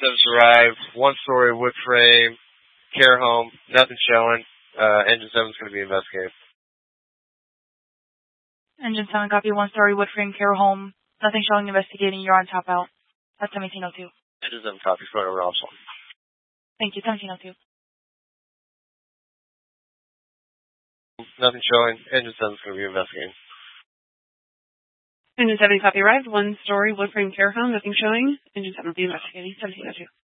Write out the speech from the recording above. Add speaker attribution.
Speaker 1: 7's arrived. 1-story wood frame, care home, nothing showing. Engine 7's going to be investigating.
Speaker 2: Engine 7, copy. 1-story wood frame, care home, nothing showing, investigating. You're on top out. That's 1702.
Speaker 1: Engine 7, copy. Phone over also.
Speaker 2: Thank you, 1702.
Speaker 1: Nothing showing. Engine 7's going to be investigating.
Speaker 3: Engine 7, copy arrived. 1-story wood frame care home, nothing showing. Engine 7 will be investigating. 1702.